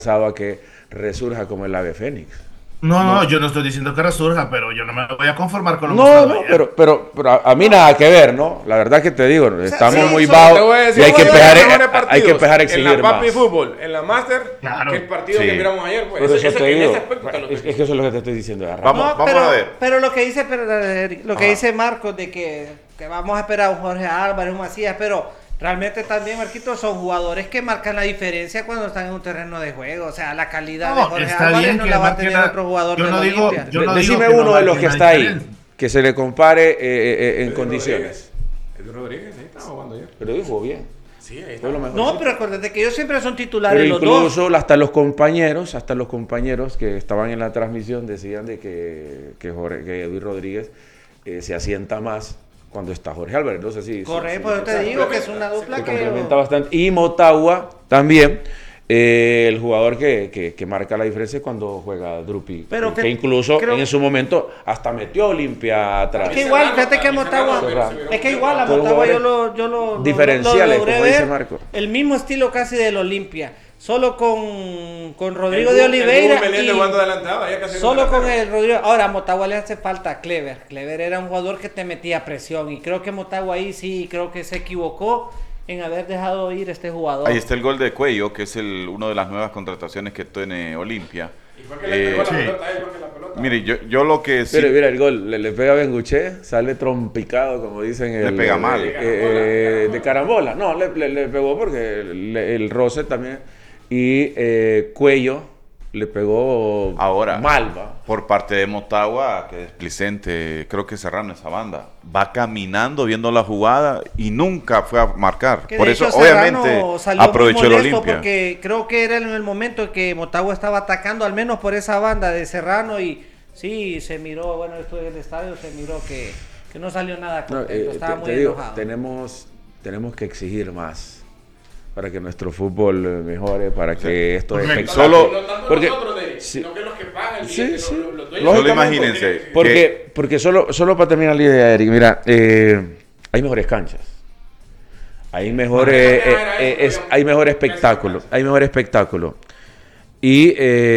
a que resurja como el ave fénix. No, yo no estoy diciendo que resurja, pero yo no me voy a conformar con lo No, pero a mí nada que ver, ¿no? La verdad que te digo, estamos muy bajos y hay que empezar a exigir más. En la Papi Fútbol, en la Master, claro, que el partido que miramos ayer, pues. Pero eso te digo, es que eso es lo que te estoy diciendo. Vamos a ver. Pero lo que dice Marcos de que vamos a esperar a un Jorge Álvarez, un Macías, pero realmente también, Marquito, son jugadores que marcan la diferencia cuando están en un terreno de juego. O sea, la calidad de Jorge Álvarez no la va a tener otro jugador de la Olimpia. Decime uno de los que está ahí, que se le compare en condiciones. Edwin Rodríguez, ahí estaba jugando ayer. Pero dijo bien. Sí, ahí está. No, pero acuérdate que ellos siempre son titulares Pero los dos. incluso hasta los compañeros que estaban en la transmisión decían de que Edwin Rodríguez se asienta más cuando está Jorge Álvarez. No sé si... Correcto, pues yo te digo que es una dupla que que... complementa bastante. Y Motagua también, el jugador que marca la diferencia cuando juega Drupi. Pero que incluso en su momento hasta metió a Olimpia atrás. Es que igual, fíjate que Motagua... Es que igual a Motagua yo lo diferenciales, logré como ver, dice Marco. el mismo estilo casi del Olimpia. Solo con Rodrigo de Oliveira solo con el Rodrigo. Ahora a Motagua le hace falta Clever. Clever era un jugador que te metía presión y creo que Motagua ahí sí creo que se equivocó en haber dejado ir este jugador. Ahí está el gol de Cuello, que es uno de las nuevas contrataciones que tiene Olimpia. ¿Y fue que le pegó la pelota a él? Porque la pelota... Mire, yo lo que sí... Mira el gol, le pega a Benguché, sale trompicado, como dicen. Le pega mal. De carambola. No, le pegó porque el roce también. Y Cuello le pegó ahora mal, ¿va? Por parte de Motagua, que displicente, creo que Serrano esa banda va caminando viendo la jugada y nunca fue a marcar. Que por eso hecho, obviamente aprovechó el Olimpia, porque creo que era en el momento que Motagua estaba atacando al menos por esa banda de Serrano y sí se miró, bueno, esto en el estadio se miró que no salió nada contento, estaba muy enojado. Tenemos que exigir más para que nuestro fútbol mejore, para que esto es solo porque sino que los que pagan los dueños. Solo imagínense porque solo para terminar la idea, Eric, mira, hay mejores canchas, hay mejor espectáculo y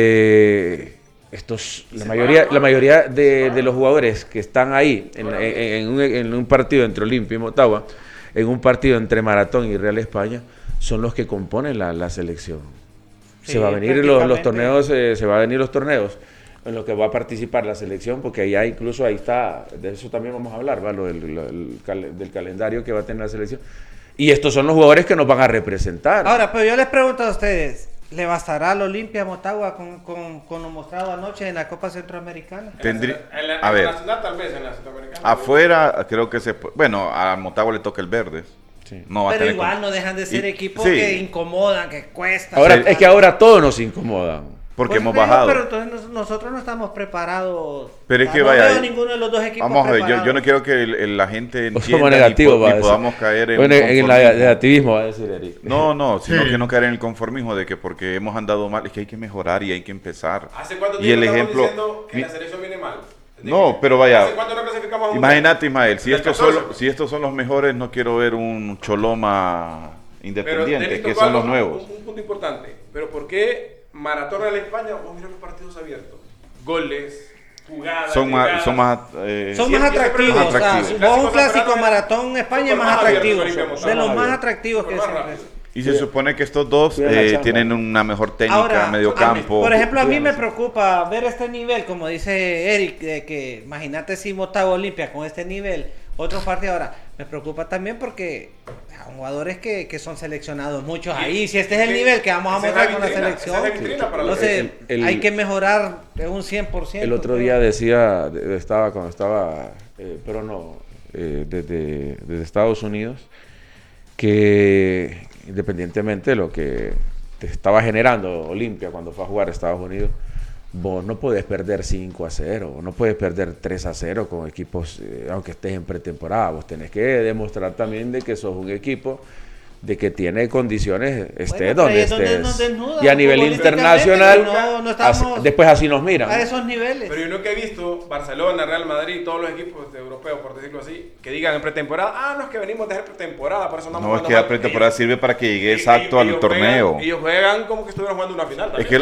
la mayoría de los jugadores que están ahí en un partido entre Olimpia y Motagua, en un partido entre Maratón y Real España, son los que componen la selección. Sí, se va a venir los torneos en los que va a participar la selección, porque allá incluso ahí está, de eso también vamos a hablar, ¿va? Del calendario que va a tener la selección. Y estos son los jugadores que nos van a representar. Ahora, pero yo les pregunto a ustedes, ¿le bastará al Olimpia Motagua con lo mostrado anoche en la Copa Centroamericana? A ver, nacional, tal vez, en la Centroamericana. Afuera creo que bueno, a Motagua le toca el verde. Sí. No va pero a tener igual no dejan de ser equipos sí, que incomodan, que cuestan. Ahora, es que ahora todos nos incomodan. Porque Pues hemos bajado. Pero entonces nosotros no estamos preparados. Pero es que no vaya, veo ninguno de los dos equipos vamos a ver, preparados. yo no quiero que la gente entienda negativo, ni podamos caer en el negativismo, va a decir Eric. No, sino que no caer en el conformismo de que porque hemos andado mal, es que hay que mejorar y hay que empezar. ¿Hace cuánto y el tiempo ejemplo diciendo que la selección viene mal? No, pero vaya, ¿Hace cuánto no clasificamos a un imagínate, Ismael, si Del estos son los mejores, no quiero ver un Choloma Independiente, Pero, que son los nuevos. Un punto importante, pero ¿por qué Maratón de la España? Vamos a mirar los partidos abiertos. Goles, jugadas, Son más atractivos. Más atractivos. O sea, un clásico Maratón España es más atractivo. De los más atractivos que se y se supone que estos dos tienen una mejor técnica, ahora, medio campo. Por ejemplo, a mí me preocupa ver este nivel, como dice Eric, de que imagínate si Motagua Olimpia con este nivel, otros partidos. Ahora, me preocupa también porque hay jugadores que son seleccionados, muchos ahí. Si este es el nivel que vamos a mostrar con la selección, entonces hay que mejorar un 100%. El otro día decía, cuando estaba Prono desde Estados Unidos, que independientemente de lo que te estaba generando Olimpia cuando fue a jugar a Estados Unidos, vos no puedes perder 5-0, no puedes perder 3-0 con equipos, aunque estés en pretemporada. Vos tenés que demostrar también de que sos un equipo de que tiene condiciones, estés donde estés. Y a nivel internacional, después así nos miran. A esos niveles. Pero yo nunca he visto Barcelona, Real Madrid, todos los equipos europeos, por decirlo así, que digan en pretemporada, no es que venimos de hacer pretemporada, por eso no es que la pretemporada sirve para que llegue exacto al torneo. Ellos juegan como que estuvieran jugando una final. Es que